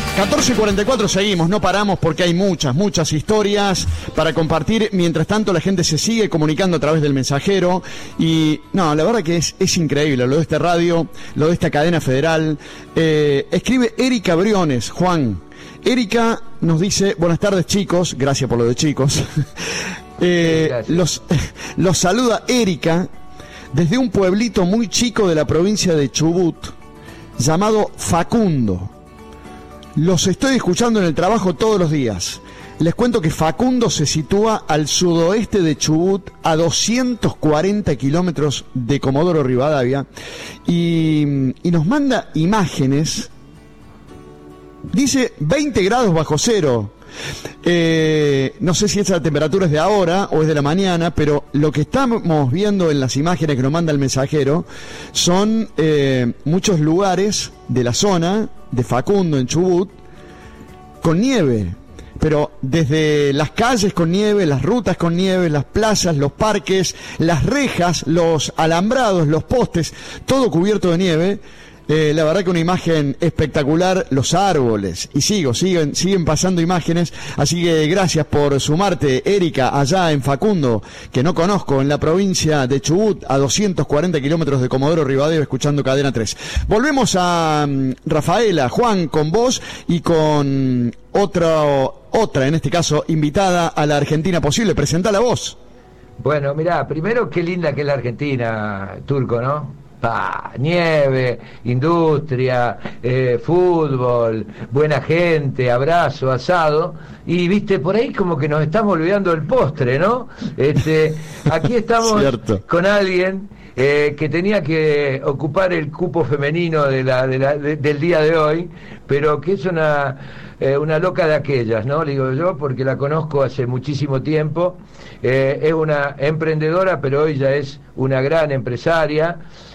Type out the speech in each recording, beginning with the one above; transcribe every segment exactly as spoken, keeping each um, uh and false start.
catorce cuarenta y cuatro, seguimos, no paramos porque hay muchas, muchas historias para compartir. Mientras tanto, la gente se sigue comunicando a través del mensajero. Y no, la verdad que es, es increíble lo de esta radio, lo de esta cadena federal. Eh, escribe Erika Briones, Juan. Erika nos dice, buenas tardes chicos, gracias por lo de chicos. eh, los, los saluda Erika desde un pueblito muy chico de la provincia de Chubut, llamado Facundo. Los estoy escuchando en el trabajo todos los días. Les cuento que Facundo se sitúa al sudoeste de Chubut, a doscientos cuarenta kilómetros de Comodoro Rivadavia, y, y nos manda imágenes. Dice veinte grados bajo cero. Eh, no sé si esa temperatura es de ahora o es de la mañana, pero lo que estamos viendo en las imágenes que nos manda el mensajero son eh, muchos lugares de la zona de Facundo en Chubut con nieve, pero desde las calles con nieve, las rutas con nieve, las plazas, los parques, las rejas, los alambrados, los postes, todo cubierto de nieve. Eh, la verdad que una imagen espectacular, los árboles, y sigo, siguen, siguen pasando imágenes, así que gracias por sumarte, Erika, allá en Facundo, que no conozco, en la provincia de Chubut, a doscientos cuarenta kilómetros de Comodoro Rivadavia, escuchando Cadena tres. Volvemos a um, Rafaela, Juan, con vos y con otra, otra, en este caso, invitada a la Argentina Posible. Presentala vos. Bueno, mirá, primero qué linda que es la Argentina, Turco, ¿no? Pa, nieve, industria, eh, fútbol, buena gente, abrazo, asado, y viste, por ahí como que nos estamos olvidando del postre, ¿no? Este, aquí estamos con alguien eh, que tenía que ocupar el cupo femenino de la, de la, de, del día de hoy, pero que es una, eh, una loca de aquellas, ¿no? Le digo yo, porque la conozco hace muchísimo tiempo, eh, es una emprendedora, pero hoy ya es una gran empresaria.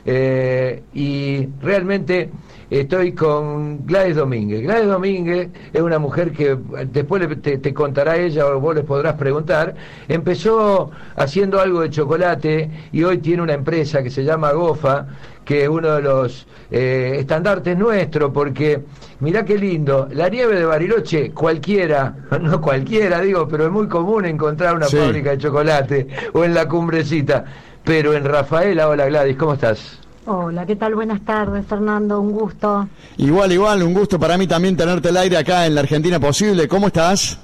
Eh, y realmente estoy con Gladys Domínguez. Gladys Domínguez es una mujer que después le, te, te contará ella o vos les podrás preguntar. Empezó haciendo algo de chocolate y hoy tiene una empresa que se llama Gofa, que es uno de los eh, estandartes nuestro, porque mirá qué lindo, la nieve de Bariloche, cualquiera, no cualquiera digo, pero es muy común encontrar una sí. fábrica de chocolate o en la Cumbrecita. Pero en Rafaela, hola Gladys, ¿cómo estás? Hola, ¿qué tal? Buenas tardes, Fernando, un gusto. Igual, igual, un gusto para mí también tenerte al aire acá en la Argentina Posible. ¿Cómo estás?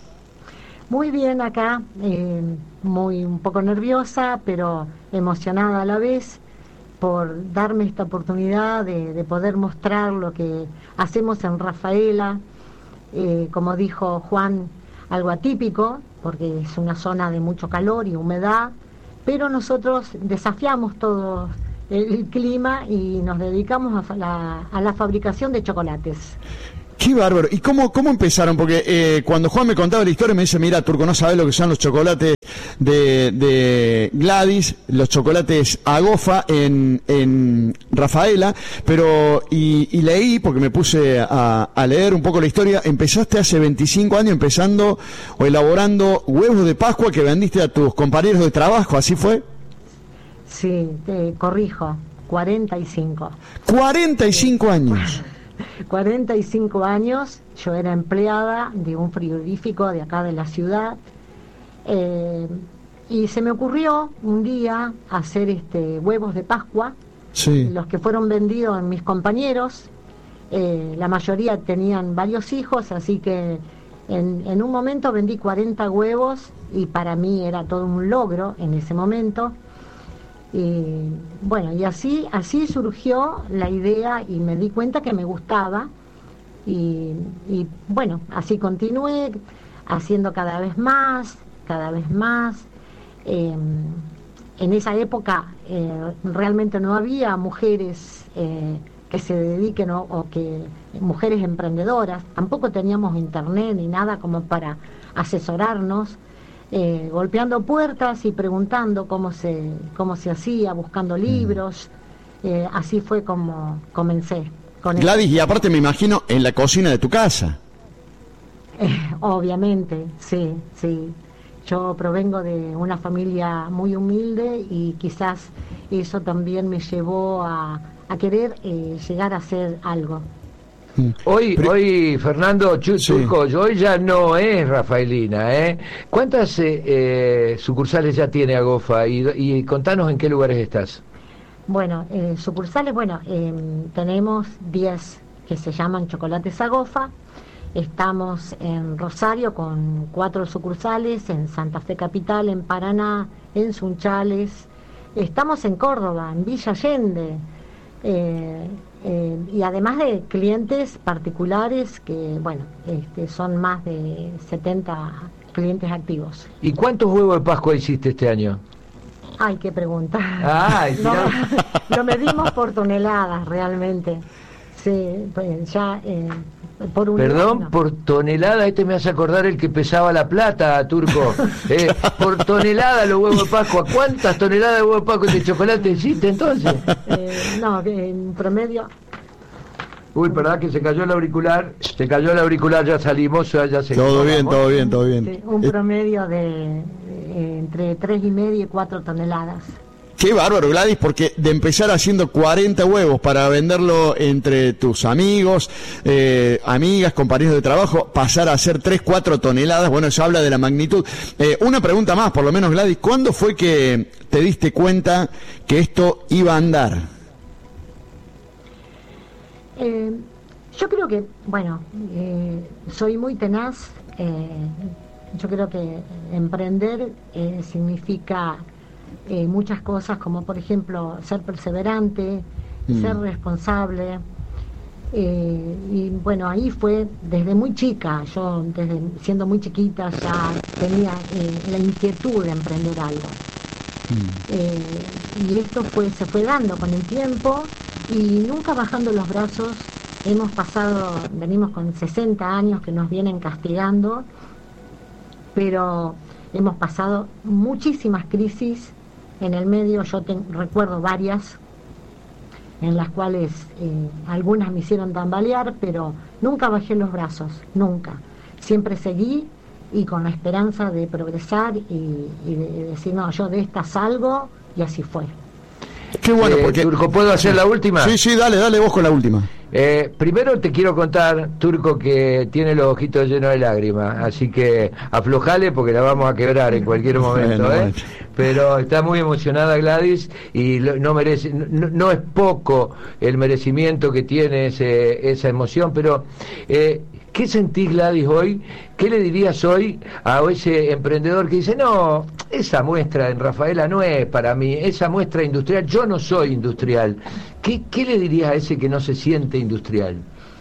Muy bien acá, eh, muy un poco nerviosa, pero emocionada a la vez por darme esta oportunidad de, de poder mostrar lo que hacemos en Rafaela. Eh, como dijo Juan, algo atípico, porque es una zona de mucho calor y humedad, pero nosotros desafiamos todo el clima y nos dedicamos a la, a la fabricación de chocolates. Qué bárbaro. ¿Y cómo, cómo empezaron? Porque eh, cuando Juan me contaba la historia me dice, mira, Turco, no sabes lo que son los chocolates de, de Gladys, los chocolates Agofa en, en Rafaela, pero, y, y leí, porque me puse a, a leer un poco la historia, empezaste hace veinticinco años empezando o elaborando huevos de Pascua que vendiste a tus compañeros de trabajo, ¿así fue? Sí, te corrijo, cuarenta y cinco. cuarenta y cinco años. cuarenta y cinco años, yo era empleada de un frigorífico de acá de la ciudad, eh, y se me ocurrió un día hacer este huevos de Pascua, sí. Los que fueron vendidos en mis compañeros, eh, la mayoría tenían varios hijos, así que en, en un momento vendí cuarenta huevos y para mí era todo un logro en ese momento. Y bueno, y así así surgió la idea y me di cuenta que me gustaba y, y bueno, así continué haciendo cada vez más, cada vez más. Eh, en esa época eh, realmente no había mujeres eh, que se dediquen o, o que mujeres emprendedoras, tampoco teníamos internet ni nada como para asesorarnos. Eh, golpeando puertas y preguntando cómo se cómo se hacía, buscando libros, eh, así fue como comencé con Gladys, esto. Y aparte me imagino en la cocina de tu casa. Eh, obviamente, sí, sí. Yo provengo de una familia muy humilde y quizás eso también me llevó a, a querer eh, llegar a hacer algo. Hoy, Pero, hoy Fernando Turco, sí. hoy ya no es rafaelina, ¿eh? ¿Cuántas eh, eh, sucursales ya tiene Agofa? Y, y contanos en qué lugares estás. Bueno, eh, sucursales, bueno, eh, tenemos diez que se llaman Chocolates Agofa. Estamos en Rosario con cuatro sucursales, en Santa Fe Capital, en Paraná, en Sunchales. Estamos en Córdoba, en Villa Allende. Eh, eh, y además de clientes particulares que, bueno, este, son más de setenta clientes activos. ¿Y cuántos huevos de Pascua hiciste este año? Ay, qué pregunta. Ay, no, lo medimos por toneladas realmente. Sí, pues ya eh, por un Perdón, no. por tonelada, este me hace acordar el que pesaba la plata, Turco. Eh, por tonelada los huevos de Pascua. ¿Cuántas toneladas de huevos de Pascua y de chocolate hiciste entonces? Eh, no, en promedio. Uy, ¿verdad que se cayó el auricular? Se cayó el auricular, ya salimos, ya se... Todo bien, todo bien, todo bien. Sí, un promedio de, de entre tres y media y cuatro toneladas. Qué bárbaro, Gladys, porque de empezar haciendo cuarenta huevos para venderlo entre tus amigos, eh, amigas, compañeros de trabajo, pasar a hacer tres, cuatro toneladas, bueno, eso habla de la magnitud. Eh, una pregunta más, por lo menos, Gladys, ¿cuándo fue que te diste cuenta que esto iba a andar? Eh, yo creo que, bueno, eh, soy muy tenaz. Eh, yo creo que emprender eh, significa eh, muchas cosas, como por ejemplo ser perseverante, mm. ser responsable. Eh, y bueno, ahí fue desde muy chica. Yo desde siendo muy chiquita ya tenía eh, la inquietud de emprender algo. Mm. Eh, y esto fue se fue dando con el tiempo. Y nunca bajando los brazos. Hemos pasado, venimos con sesenta años que nos vienen castigando, pero hemos pasado muchísimas crisis en el medio. Yo te, recuerdo varias en las cuales eh, algunas me hicieron tambalear, pero nunca bajé los brazos, nunca. Siempre seguí y con la esperanza de progresar y, y de decir, no, yo de esta salgo, y así fue. Qué bueno, eh, porque... Turco, ¿puedo hacer la última? Sí, sí, dale, dale vos con la última. Eh, primero te quiero contar, Turco, que tiene los ojitos llenos de lágrimas, así que aflojale porque la vamos a quebrar en cualquier momento, bueno, ¿eh? Bueno. Pero está muy emocionada Gladys y lo, no merece, no, no es poco el merecimiento que tiene ese, esa emoción, pero eh, ¿qué sentís, Gladys, hoy? ¿Qué le dirías hoy a ese emprendedor que dice, no, esa muestra en Rafaela no es para mí, esa muestra industrial, yo no soy industrial? ¿Qué, qué le dirías a ese que no se siente industrial?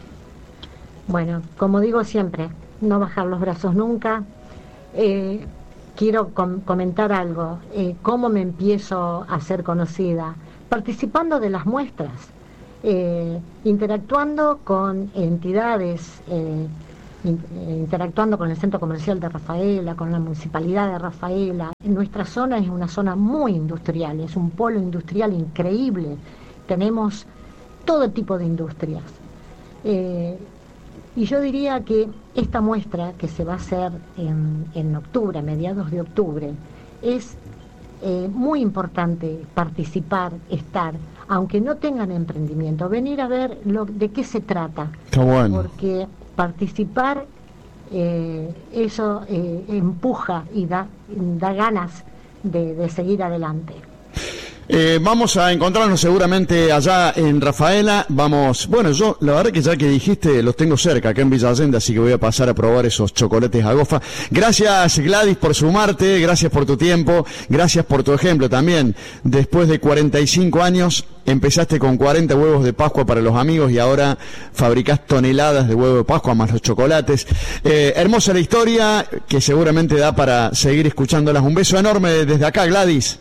Bueno, como digo siempre, no bajar los brazos nunca. Eh, quiero com- comentar algo. Eh, ¿Cómo me empiezo a ser conocida? Participando de las muestras. Eh, interactuando con entidades, eh, in, eh, interactuando con el Centro Comercial de Rafaela, con la Municipalidad de Rafaela. Nuestra zona es una zona muy industrial, es un polo industrial increíble. Tenemos todo tipo de industrias. Eh, y yo diría que esta muestra que se va a hacer en, en octubre, a mediados de octubre, es eh, muy importante participar, estar, aunque no tengan emprendimiento, venir a ver lo, de qué se trata. Qué bueno. Porque participar, eh, eso eh, empuja y da, da ganas de, de seguir adelante. Eh, vamos a encontrarnos seguramente allá en Rafaela. Vamos, bueno, yo la verdad que ya que dijiste, los tengo cerca, acá en Villa Allende, así que voy a pasar a probar esos chocolates Agofa. Gracias, Gladys, por sumarte, gracias por tu tiempo, gracias por tu ejemplo también. Después de cuarenta y cinco años, empezaste con cuarenta huevos de Pascua para los amigos y ahora fabricás toneladas de huevo de Pascua más los chocolates. Eh, hermosa la historia, que seguramente da para seguir escuchándolas. Un beso enorme desde acá, Gladys.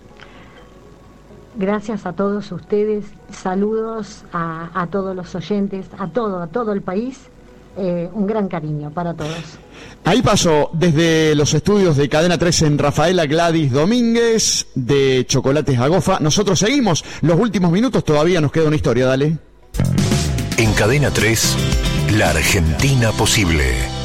Gracias a todos ustedes, saludos a, a todos los oyentes, a todo, a todo el país, eh, un gran cariño para todos. Ahí pasó desde los estudios de Cadena tres en Rafaela, Gladys Domínguez, de Chocolates Agofa. Nosotros seguimos los últimos minutos, todavía nos queda una historia, dale. En Cadena tres, la Argentina posible.